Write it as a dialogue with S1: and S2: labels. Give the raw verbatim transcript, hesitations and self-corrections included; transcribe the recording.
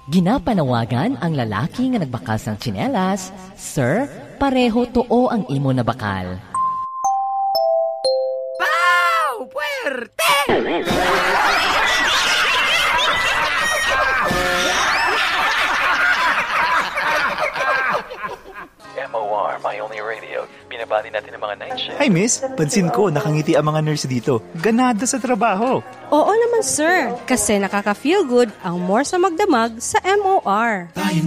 S1: Ginapanawagan ang lalaki nga nagbakas ng tsinelas, Sir, pareho too ang imo na bakal.
S2: Wow! Puerte!
S3: M O R, my only radio. Binabati natin ang mga night shift.
S4: Hi miss, pansin ko nakangiti ang mga nurse dito. Ganado sa trabaho.
S5: Oo naman sir, kasi nakaka-feel good ang more sa magdamag sa M O R.